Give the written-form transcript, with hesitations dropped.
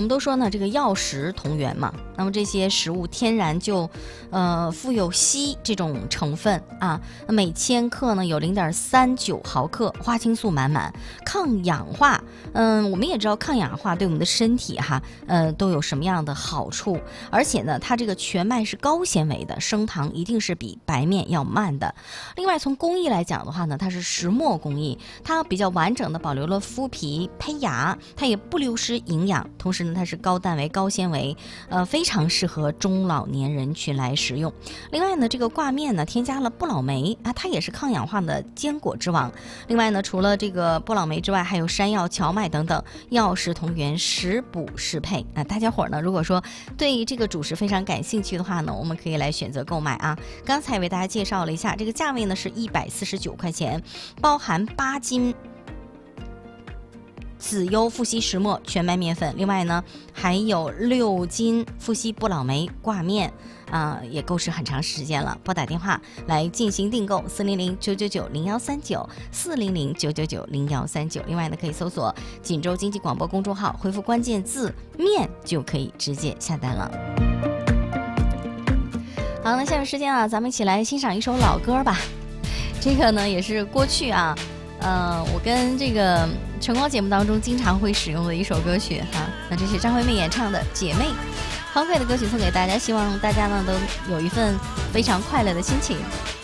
们都说呢，这个药食同源嘛，那么这些食物天然就富有硒这种成分啊，每千克呢有0.39毫克，花青素满满，抗氧化。我们也知道抗氧化对我们的身体都有什么样的好处，而且呢，它这个全麦是高纤维的，升糖一定是比白面要慢的。另外，从工艺来讲的话呢，它是石磨工艺，它比较完整的保留了麸皮、胚芽，它也不流失营养。同时呢，它是高氮维、高纤维，非常适合中老年人群来食用。另外呢，这个挂面呢，添加了不老梅啊，它也是抗氧化的坚果之王。另外呢，除了这个不老梅之外，还有山药、荞麦等等，药食同源，食补适配。大家伙儿呢，如果说对这个主食非常感兴趣的话呢，我们可以来选择购买啊。刚才为大家介绍了一下，这个价位呢是149块钱，包含8斤紫优富硒石磨全麦面粉，另外呢还有6斤富硒不老梅挂面也购置很长时间了。拨打电话来进行订购400-999-0139 400-999-0139。另外呢，可以搜索锦州经济广播公众号，回复关键字面就可以直接下单了。好，那下面时间咱们一起来欣赏一首老歌吧。这个呢也是过去我跟这个晨光节目当中经常会使用的一首歌曲那这是张惠妹演唱的《姐妹》，欢快的歌曲送给大家，希望大家呢都有一份非常快乐的心情。